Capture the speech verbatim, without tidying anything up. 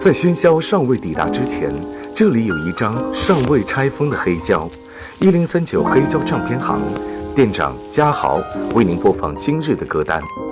在喧嚣尚未抵达之前，这里有一张尚未拆封的黑胶。一零三九黑胶唱片行店长嘉豪为您播放今日的歌单。